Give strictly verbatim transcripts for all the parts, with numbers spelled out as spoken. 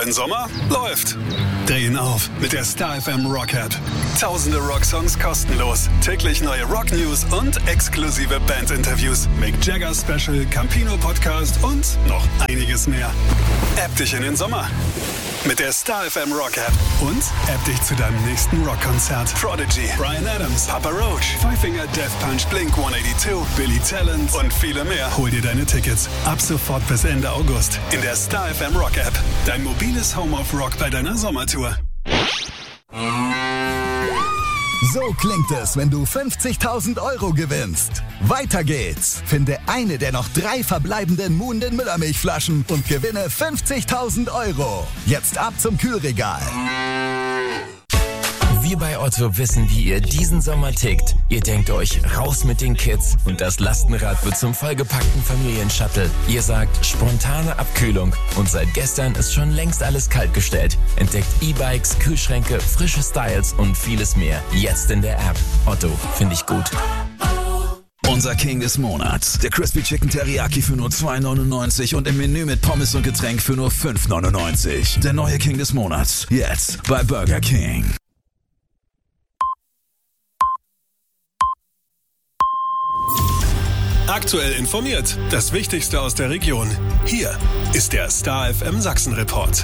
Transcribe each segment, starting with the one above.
Dein Sommer läuft. Dreh ihn auf mit der Star F M Rock App. Tausende Rocksongs kostenlos, täglich neue Rock News und exklusive Bandinterviews, Mick Jagger Special, Campino Podcast und noch einiges mehr. App dich in den Sommer mit der Star F M Rock App und App dich zu deinem nächsten Rockkonzert. Prodigy, Bryan Adams, Papa Roach, Five Finger Death Punch, Blink hundertachtzig, Billy Talent und viele mehr. Hol dir deine Tickets ab sofort bis Ende August in der Star F M Rock App. Dein mobiles Home of Rock bei deiner Sommertour. So klingt es, wenn du fünfzigtausend Euro gewinnst. Weiter geht's. Finde eine der noch drei verbleibenden Muhnden Müllermilchflaschen und gewinne fünfzigtausend Euro. Jetzt ab zum Kühlregal. Wir bei Otto wissen, wie ihr diesen Sommer tickt. Ihr denkt euch, raus mit den Kids und das Lastenrad wird zum vollgepackten Familienshuttle. Ihr sagt, spontane Abkühlung und seit gestern ist schon längst alles kaltgestellt. Entdeckt E-Bikes, Kühlschränke, frische Styles und vieles mehr. Jetzt in der App. Otto, finde ich gut. Unser King des Monats. Der Crispy Chicken Teriyaki für nur zwei neunundneunzig und im Menü mit Pommes und Getränk für nur fünf neunundneunzig. Der neue King des Monats. Jetzt bei Burger King. Aktuell informiert. Das Wichtigste aus der Region. Hier ist der Star F M Sachsen Report.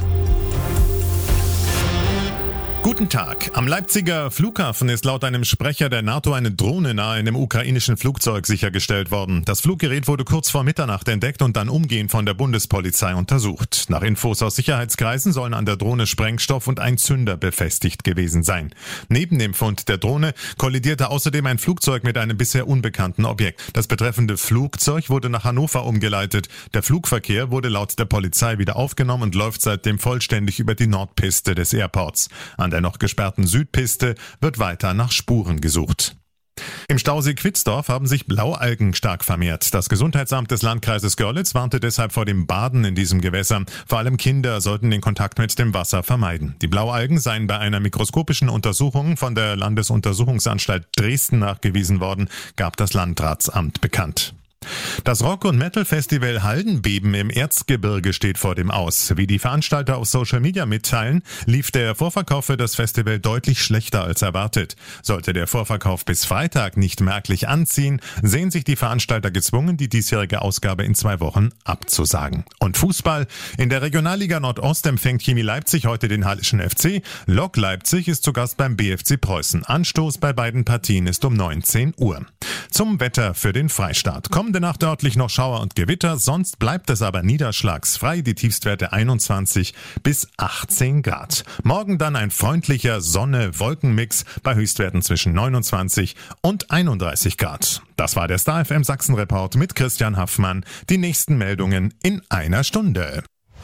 Guten Tag. Am Leipziger Flughafen ist laut einem Sprecher der NATO eine Drohne nahe einem ukrainischen Flugzeug sichergestellt worden. Das Fluggerät wurde kurz vor Mitternacht entdeckt und dann umgehend von der Bundespolizei untersucht. Nach Infos aus Sicherheitskreisen sollen an der Drohne Sprengstoff und ein Zünder befestigt gewesen sein. Neben dem Fund der Drohne kollidierte außerdem ein Flugzeug mit einem bisher unbekannten Objekt. Das betreffende Flugzeug wurde nach Hannover umgeleitet. Der Flugverkehr wurde laut der Polizei wieder aufgenommen und läuft seitdem vollständig über die Nordpiste des Airports. An der noch gesperrten Südpiste wird weiter nach Spuren gesucht. Im Stausee Quitzdorf haben sich Blaualgen stark vermehrt. Das Gesundheitsamt des Landkreises Görlitz warnte deshalb vor dem Baden in diesem Gewässer. Vor allem Kinder sollten den Kontakt mit dem Wasser vermeiden. Die Blaualgen seien bei einer mikroskopischen Untersuchung von der Landesuntersuchungsanstalt Dresden nachgewiesen worden, gab das Landratsamt bekannt. Das Rock- und Metal-Festival Haldenbeben im Erzgebirge steht vor dem Aus. Wie die Veranstalter auf Social Media mitteilen, lief der Vorverkauf für das Festival deutlich schlechter als erwartet. Sollte der Vorverkauf bis Freitag nicht merklich anziehen, sehen sich die Veranstalter gezwungen, die diesjährige Ausgabe in zwei Wochen abzusagen. Und Fußball. In der Regionalliga Nordost empfängt Chemie Leipzig heute den Hallischen F C. Lok Leipzig ist zu Gast beim B F C Preußen. Anstoß bei beiden Partien ist um neunzehn Uhr. Zum Wetter für den Freistaat. Kommende Nacht örtlich noch Schauer und Gewitter, sonst bleibt es aber niederschlagsfrei, die Tiefstwerte einundzwanzig bis achtzehn Grad. Morgen dann ein freundlicher Sonne-Wolkenmix bei Höchstwerten zwischen neunundzwanzig und einunddreißig Grad. Das war der Star F M Sachsen Report mit Christian Haffmann. Die nächsten Meldungen in einer Stunde.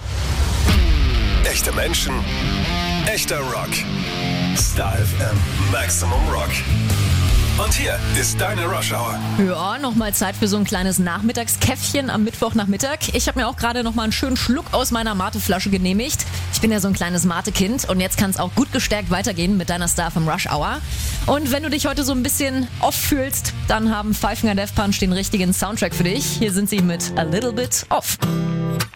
Echte Menschen, echter Rock. Star F M Maximum Rock. Und hier ist deine Rush Hour. Ja, nochmal Zeit für so ein kleines Nachmittagskäffchen am Mittwochnachmittag. Ich habe mir auch gerade nochmal einen schönen Schluck aus meiner Mate-Flasche genehmigt. Ich bin ja so ein kleines Mate-Kind und jetzt kann es auch gut gestärkt weitergehen mit deiner Star vom Rush Hour. Und wenn du dich heute so ein bisschen off fühlst, dann haben Five Finger Death Punch den richtigen Soundtrack für dich. Hier sind sie mit A Little Bit Off.